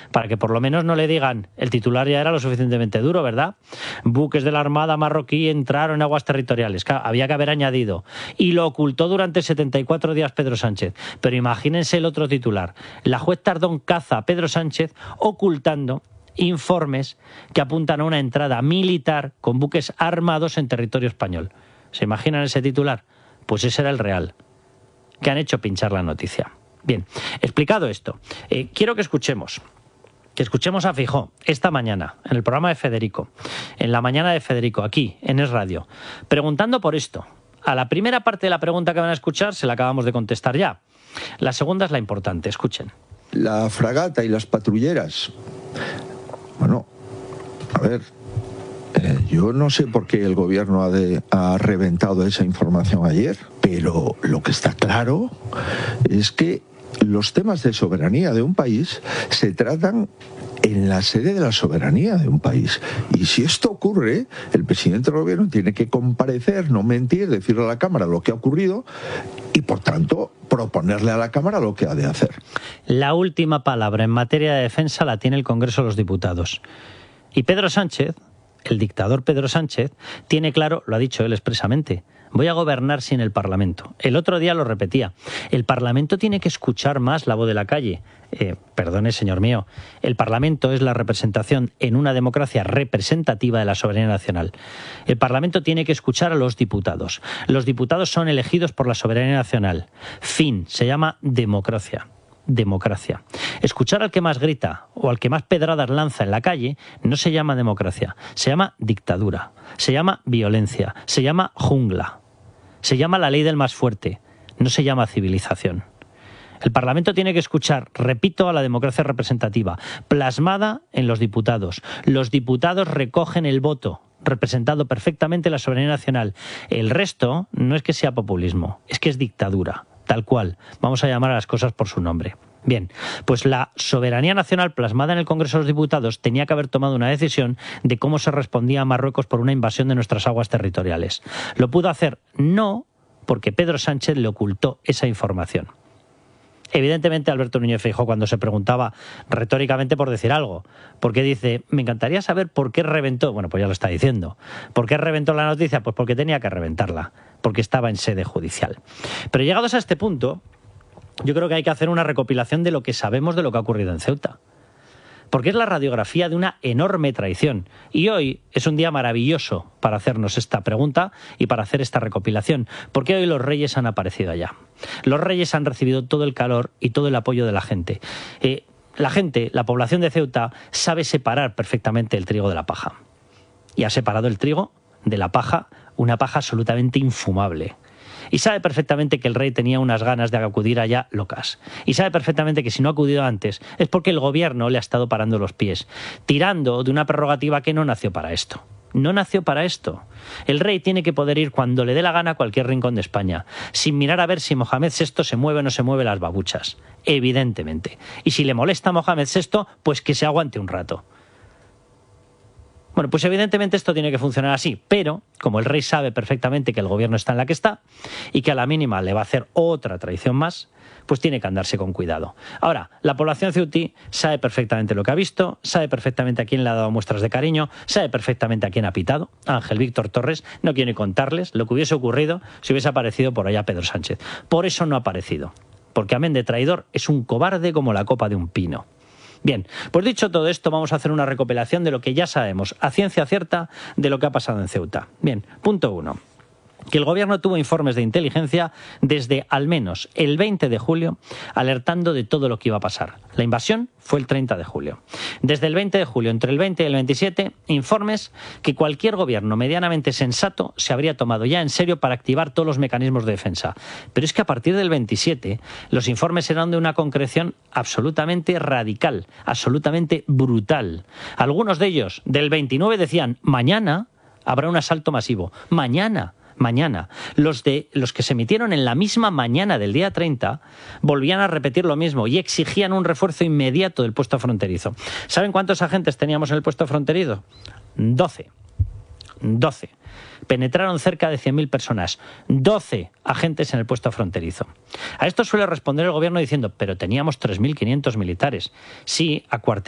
para que por lo menos no le digan, el titular ya era lo suficientemente duro, ¿verdad? Buques de la Armada marroquí entraron en aguas territoriales. Claro, había que haber añadido. Y lo ocultó durante 74 días Pedro Sánchez. Pero imagínense el otro titular. La juez Tardón caza a Pedro Sánchez ocultando informes que apuntan a una entrada militar con buques armados en territorio español. ¿Se imaginan ese titular? Pues ese era el real, que han hecho pinchar la noticia. Bien, explicado esto, quiero que escuchemos a Feijóo esta mañana, en el programa de Federico, en la mañana de Federico, aquí, en Es Radio, preguntando por esto. A la primera parte de la pregunta que van a escuchar se la acabamos de contestar ya. La segunda es la importante, escuchen. La fragata y las patrulleras. Bueno, a ver, yo no sé por qué el gobierno ha reventado esa información ayer, pero lo que está claro es que los temas de soberanía de un país se tratan en la sede de la soberanía de un país. Y si esto ocurre, el presidente del gobierno tiene que comparecer, no mentir, decirle a la Cámara lo que ha ocurrido y, por tanto, proponerle a la Cámara lo que ha de hacer. La última palabra en materia de defensa la tiene el Congreso de los Diputados. Y Pedro Sánchez, el dictador Pedro Sánchez, tiene claro, lo ha dicho él expresamente, voy a gobernar sin el Parlamento. El otro día lo repetía, el Parlamento tiene que escuchar más la voz de la calle. Perdone, señor mío, el Parlamento es la representación en una democracia representativa de la soberanía nacional. El Parlamento tiene que escuchar a los diputados. Los diputados son elegidos por la soberanía nacional. Fin, se llama democracia. Democracia. Escuchar al que más grita o al que más pedradas lanza en la calle no se llama democracia, se llama dictadura, se llama violencia, se llama jungla, se llama la ley del más fuerte, no se llama civilización. El Parlamento tiene que escuchar, repito, a la democracia representativa, plasmada en los diputados. Los diputados recogen el voto, representado perfectamente la soberanía nacional. El resto no es que sea populismo, es que es dictadura. Tal cual, vamos a llamar a las cosas por su nombre. Bien, pues la soberanía nacional plasmada en el Congreso de los Diputados tenía que haber tomado una decisión de cómo se respondía a Marruecos por una invasión de nuestras aguas territoriales. ¿Lo pudo hacer? No, porque Pedro Sánchez le ocultó esa información. Evidentemente, Alberto Núñez Feijóo, cuando se preguntaba retóricamente por decir algo, porque dice, me encantaría saber por qué reventó, bueno, pues ya lo está diciendo, ¿por qué reventó la noticia? Pues porque tenía que reventarla, porque estaba en sede judicial. Pero llegados a este punto, yo creo que hay que hacer una recopilación de lo que sabemos de lo que ha ocurrido en Ceuta. Porque es la radiografía de una enorme traición. Y hoy es un día maravilloso para hacernos esta pregunta y para hacer esta recopilación. Porque hoy los reyes han aparecido allá. Los reyes han recibido todo el calor y todo el apoyo de la gente. La gente, la población de Ceuta, sabe separar perfectamente el trigo de la paja. Y ha separado el trigo de la paja, una paja absolutamente infumable. Y sabe perfectamente que el rey tenía unas ganas de acudir allá locas. Y sabe perfectamente que si no ha acudido antes es porque el gobierno le ha estado parando los pies, tirando de una prerrogativa que no nació para esto. No nació para esto. El rey tiene que poder ir cuando le dé la gana a cualquier rincón de España, sin mirar a ver si Mohamed VI se mueve o no se mueve las babuchas. Evidentemente. Y si le molesta a Mohamed VI, pues que se aguante un rato. Bueno, pues evidentemente esto tiene que funcionar así, pero como el rey sabe perfectamente que el gobierno está en la que está y que a la mínima le va a hacer otra traición más, pues tiene que andarse con cuidado. Ahora, la población ceutí sabe perfectamente lo que ha visto, sabe perfectamente a quién le ha dado muestras de cariño, sabe perfectamente a quién ha pitado, Ángel Víctor Torres. No quiero ni contarles lo que hubiese ocurrido si hubiese aparecido por allá Pedro Sánchez. Por eso no ha aparecido, porque amén de traidor es un cobarde como la copa de un pino. Bien, pues dicho todo esto, vamos a hacer una recopilación de lo que ya sabemos, a ciencia cierta, de lo que ha pasado en Ceuta. Bien, punto 1. Que el gobierno tuvo informes de inteligencia desde al menos el 20 de julio alertando de todo lo que iba a pasar. La invasión fue el 30 de julio. Desde el 20 de julio, entre el 20 y el 27, informes que cualquier gobierno medianamente sensato se habría tomado ya en serio para activar todos los mecanismos de defensa. Pero es que a partir del 27 los informes eran de una concreción absolutamente radical, absolutamente brutal. Algunos de ellos, del 29, decían, mañana habrá un asalto masivo. Mañana. Los que se emitieron en la misma mañana del día 30 volvían a repetir lo mismo y exigían un refuerzo inmediato del puesto fronterizo. ¿Saben cuántos agentes teníamos en el puesto fronterizo? 12. Penetraron cerca de 100.000 personas. 12 agentes en el puesto fronterizo. A esto suele responder el gobierno diciendo, pero teníamos 3.500 militares. Sí,